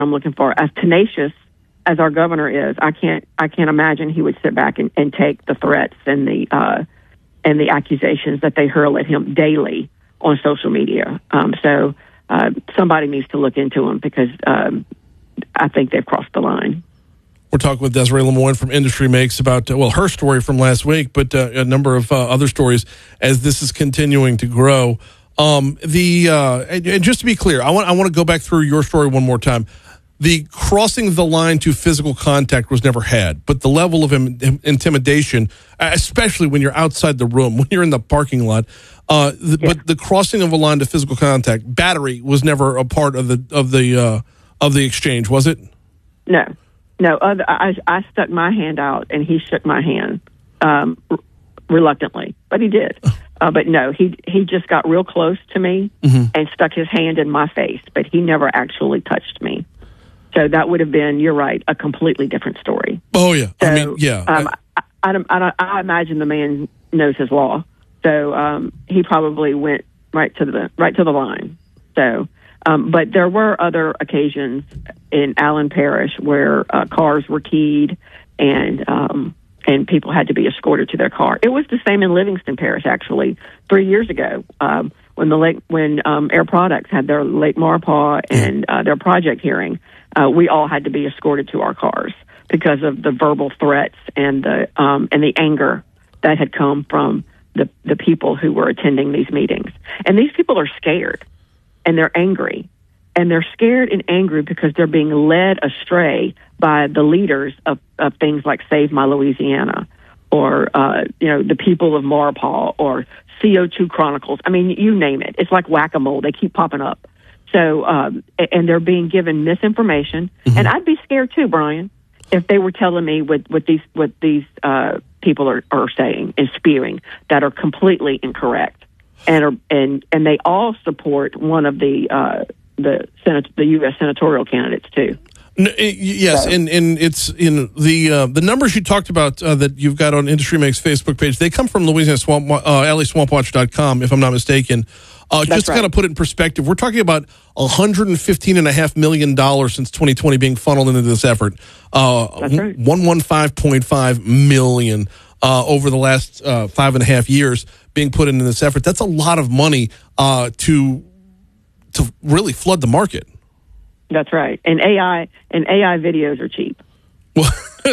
I'm looking for. As tenacious as our governor is, I can't imagine he would sit back and take the threats and the accusations that they hurl at him daily on social media. So somebody needs to look into him because I think they've crossed the line. We're talking with Desiree Lemoine from Industry Makes about, her story from last week, but a number of other stories as this is continuing to grow. And just to be clear, I want to go back through your story one more time. The crossing the line to physical contact was never had, but the level of intimidation, especially when you're outside the room, when you're in the parking lot, but the crossing of a line to physical contact, battery was never a part of the exchange, was it? No. I stuck my hand out and he shook my hand reluctantly, but he did. But no, he just got real close to me and stuck his hand in my face, but he never actually touched me. So that would have been, you're right, a completely different story. Oh yeah, So, I imagine the man knows his law, so he probably went right to the line. So, but there were other occasions in Allen Parish where cars were keyed and people had to be escorted to their car. It was the same in Livingston Parish, actually, 3 years ago when Air Products had their Lake Maurepas and their project hearing. We all had to be escorted to our cars because of the verbal threats and the anger that had come from the people who were attending these meetings. And these people are scared and they're angry. And they're scared and angry because they're being led astray by the leaders of things like Save My Louisiana or, the people of Maurepas or CO2 Chronicles. I mean, you name it. It's like whack-a-mole. They keep popping up. So, and they're being given misinformation. Mm-hmm. And I'd be scared too, Brian, if they were telling me what these people are saying and spewing that are completely incorrect. And they all support one of the U.S. senatorial candidates too. Yes, and it's in the numbers you talked about that you've got on Industry Makes Facebook page. They come from Louisiana LASwampwatch.com, if I'm not mistaken. Just to kind of put it in perspective, we're talking about $115.5 million since 2020 being funneled into this effort. That's right. 115.5 million over the last 5.5 years being put into this effort. That's a lot of money to really flood the market. That's right. And AI videos are cheap. Well,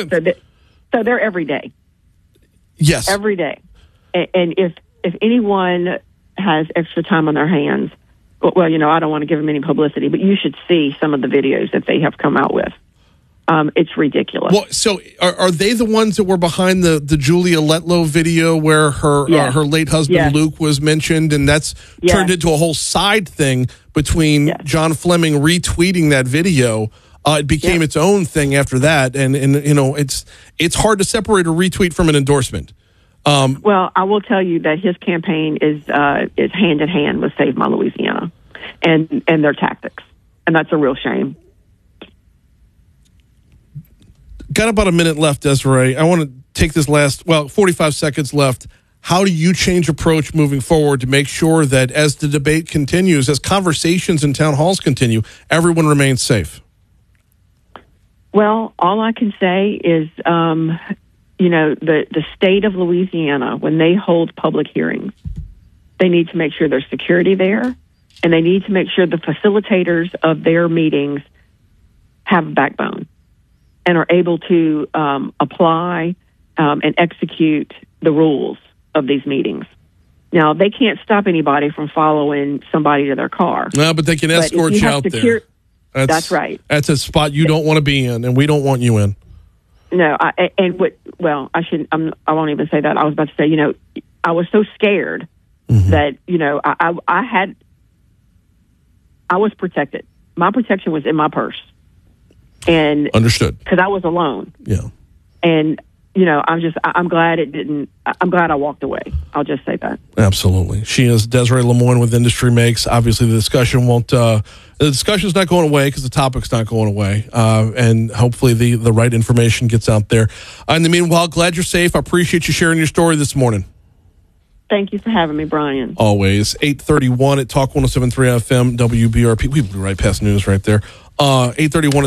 so they're every day. Yes. Every day. And if anyone has extra time on their hands, well, I don't want to give them any publicity, but you should see some of the videos that they have come out with. It's ridiculous. Well, so are they the ones that were behind the Julia Letlow video where her late husband Luke was mentioned, and that's turned into a whole side thing between John Fleming retweeting that video? It became its own thing after that, and it's hard to separate a retweet from an endorsement. Well, I will tell you that his campaign is hand in hand with Save My Louisiana and their tactics, and that's a real shame. Got about a minute left, Desiree. I want to take this 45 seconds left. How do you change approach moving forward to make sure that as the debate continues, as conversations in town halls continue, everyone remains safe? Well, all I can say is, the state of Louisiana, when they hold public hearings, they need to make sure there's security there, and they need to make sure the facilitators of their meetings have a backbone and are able to apply and execute the rules of these meetings. Now, they can't stop anybody from following somebody to their car. No, but they can escort you out there. That's right. That's a spot you don't want to be in, and we don't want you in. No, I shouldn't. I won't even say that. I was about to say, I was so scared that I was protected. My protection was in my purse. And understood, because I was alone. Yeah, and I'm glad it didn't. I'm glad I walked away. I'll just say that. Absolutely, she is Desiree Lemoine with Industry Makes. Obviously, the discussion won't. The discussion's not going away because the topic's not going away, and hopefully the right information gets out there. In the meanwhile, glad you're safe. I appreciate you sharing your story this morning. Thank you for having me, Brian. Always. 8:31 at Talk 107.3 FM, WBRP. We blew right past news right there. 8:31